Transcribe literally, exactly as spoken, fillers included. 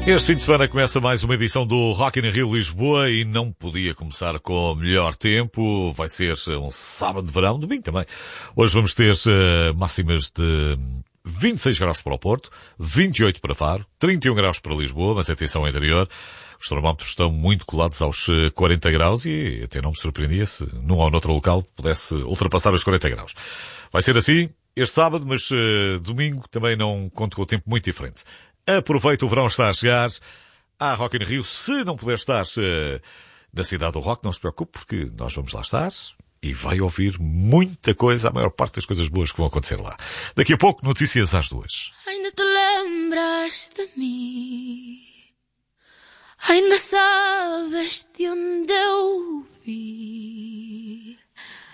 Este fim de semana começa mais uma edição do Rock in Rio Lisboa e não podia começar com o melhor tempo. Vai ser um sábado de verão, domingo também. Hoje vamos ter uh, máximas de vinte e seis graus para o Porto, vinte e oito para Faro, trinta e um graus para Lisboa, mas atenção ao interior. Os termómetros estão muito colados aos quarenta graus e até não me surpreendia se num ou noutro local pudesse ultrapassar os quarenta graus. Vai ser assim este sábado, mas uh, domingo também não conto com o tempo muito diferente. Aproveita, o verão está a chegar. Há Rock in Rio. Se não puder estar uh, na cidade do rock, não se preocupe, porque nós vamos lá estar e vai ouvir muita coisa, a maior parte das coisas boas que vão acontecer lá. Daqui a pouco, notícias às duas. Ainda te lembras de mim? Ainda sabes de onde eu vim?